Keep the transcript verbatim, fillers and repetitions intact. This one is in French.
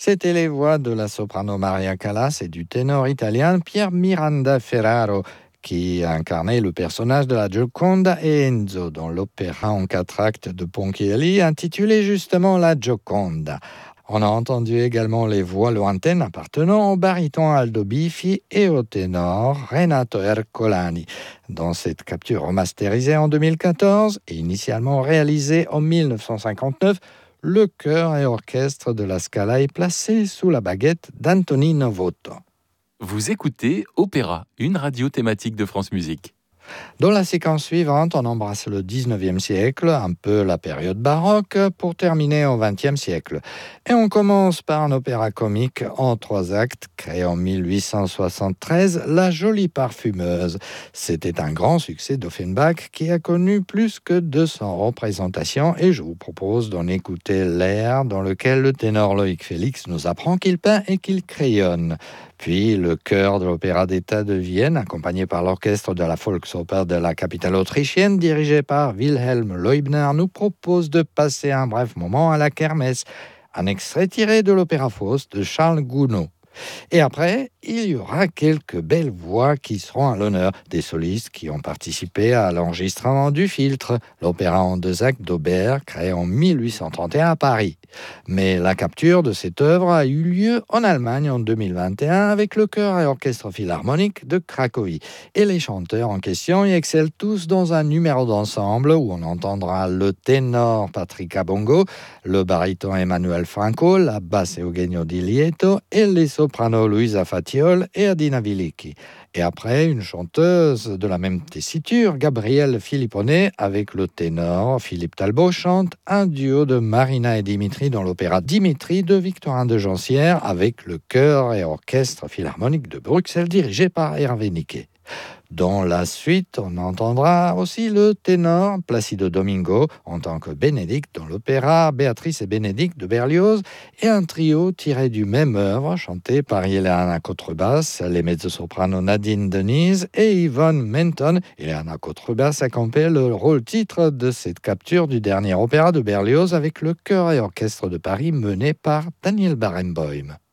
C'était les voix de la soprano Maria Callas et du ténor italien Pier Miranda Ferraro, qui incarnait le personnage de la Gioconda et Enzo dans l'opéra en quatre actes de Ponchielli intitulé justement La Gioconda. On a entendu également les voix lointaines appartenant au baryton Aldo Biffi et au ténor Renato Ercolani. Dans cette capture remasterisée en deux mille quatorze et initialement réalisée en dix-neuf cent cinquante-neuf, le chœur et orchestre de la Scala est placé sous la baguette d'Antonino Votto. Vous écoutez Opéra, une radio thématique de France Musique. Dans la séquence suivante, on embrasse le dix-neuvième siècle, un peu la période baroque, pour terminer au vingtième siècle. Et on commence par un opéra comique en trois actes, créé en mille huit cent soixante-treize, La Jolie Parfumeuse. C'était un grand succès d'Offenbach qui a connu plus que deux cents représentations et je vous propose d'en écouter l'air dans lequel le ténor Loïc Félix nous apprend qu'il peint et qu'il crayonne. Puis le chœur de l'Opéra d'État de Vienne, accompagné par l'orchestre de la Volksoper de la capitale autrichienne, dirigé par Wilhelm Leubner, nous propose de passer un bref moment à la kermesse. Un extrait tiré de l'Opéra Faust de Charles Gounod. Et après, il y aura quelques belles voix qui seront à l'honneur, des solistes qui ont participé à l'enregistrement du Filtre, l'opéra en deux actes d'Aubert, créé en mille huit cent trente et un à Paris. Mais la capture de cette œuvre a eu lieu en Allemagne en deux mille vingt et un avec le chœur et orchestre philharmonique de Cracovie. Et les chanteurs en question y excellent tous dans un numéro d'ensemble où on entendra le ténor Patrick Abongo, le baryton Emmanuel Franco, la basse Eugenio Di Lieto et les soprano Luisa Fatiol et Adina Vilicki. Et après, une chanteuse de la même tessiture, Gabrielle Filippone, avec le ténor Philippe Talbot, chante un duo de Marina et Dimitri dans l'opéra Dimitri de Victorin de Gencière avec le chœur et orchestre philharmonique de Bruxelles dirigé par Hervé Niquet. Dans la suite, on entendra aussi le ténor Placido Domingo en tant que Bénédicte dans l'opéra Béatrice et Bénédicte de Berlioz et un trio tiré du même œuvre chanté par Ileana Contrebasse, les mezzo-soprano Nadine Denise et Yvonne Menton. Ileana Contrebasse accompagne le rôle titre de cette capture du dernier opéra de Berlioz avec le chœur et orchestre de Paris mené par Daniel Barenboim.